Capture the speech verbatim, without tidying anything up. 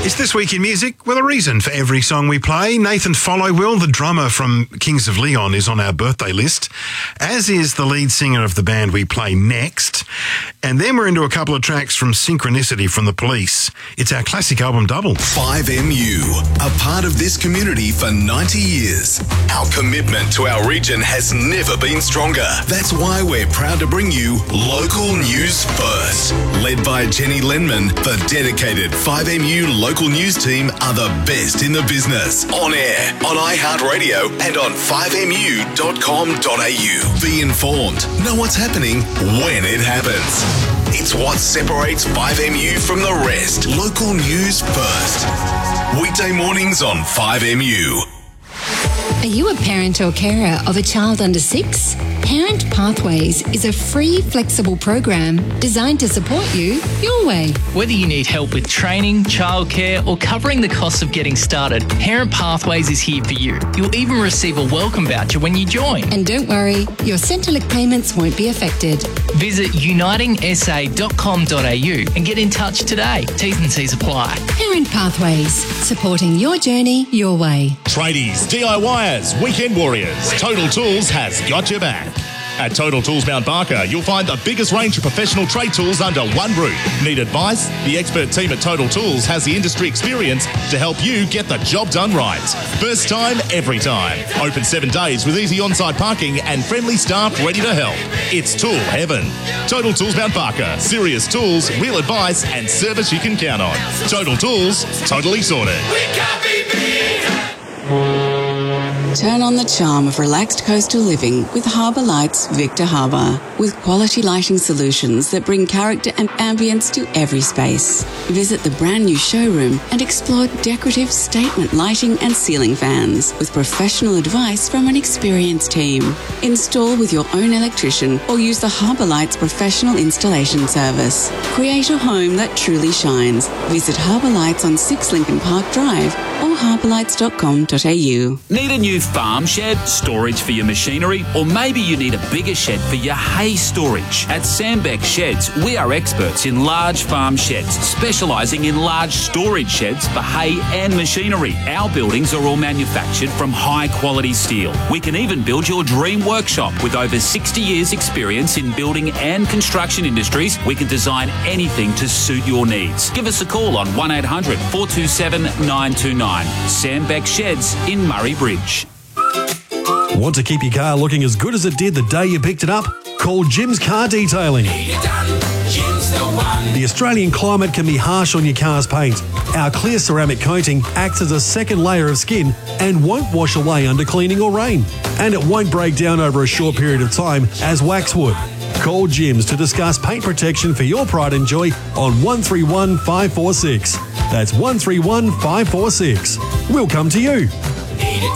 It's This Week in Music with a reason for every song we play. Nathan Followwill, the drummer from Kings of Leon, is on our birthday list, as is the lead singer of the band we play next. And then we're into a couple of tracks from Synchronicity from The Police. It's our classic album double. five M U, a part of this community for ninety years. Our commitment to our region has never been stronger. That's why we're proud to bring you local news first. Led by Jenny Lenman, the dedicated five M U local news team are the best in the business. On air, on iHeartRadio, and on five M U dot com dot A U. Be informed. Know what's happening when it happens. It's what separates five M U from the rest. Local news first. Weekday mornings on five M U. Are you a parent or carer of a child under six? Parent Pathways is a free, flexible program designed to support you your way. Whether you need help with training, childcare, or covering the cost of getting started, Parent Pathways is here for you. You'll even receive a welcome voucher when you join. And don't worry, your Centrelink payments won't be affected. Visit uniting s a dot com dot a u and get in touch today. T's and C's apply. Parent Pathways, supporting your journey your way. Tradies, D I Yers, weekend warriors, Total Tools has got your back. At Total Tools Mount Barker, you'll find the biggest range of professional trade tools under one roof. Need advice? The expert team at Total Tools has the industry experience to help you get the job done right. First time, every time. Open seven days with easy on-site parking and friendly staff ready to help. It's tool heaven. Total Tools Mount Barker. Serious tools, real advice, and service you can count on. Total Tools, totally sorted. We can't be beat. Turn on the charm of relaxed coastal living with Harbour Lights Victor Harbour. With quality lighting solutions that bring character and ambience to every space. Visit the brand new showroom and explore decorative statement lighting and ceiling fans with professional advice from an experienced team. Install with your own electrician or use the Harbour Lights professional installation service. Create a home that truly shines. Visit Harbour Lights on six Lincoln Park Drive or harbour lights dot com dot a u. Need a new farm shed, storage for your machinery, or maybe you need a bigger shed for your hay storage? At Sandbeck Sheds, we are experts in large farm sheds, specialising in large storage sheds for hay and machinery. Our buildings are all manufactured from high-quality steel. We can even build your dream workshop. With over sixty years' experience in building and construction industries, we can design anything to suit your needs. Give us a call on one eight hundred four two seven nine two nine. Sandbeck Sheds in Murray Bridge. Want to keep your car looking as good as it did the day you picked it up? Call Jim's Car Detailing. The Australian climate can be harsh on your car's paint. Our clear ceramic coating acts as a second layer of skin and won't wash away under cleaning or rain. And it won't break down over a short period of time as wax would. Call Jim's to discuss paint protection for your pride and joy on one three one five four six. That's one three one five four six. We'll come to you.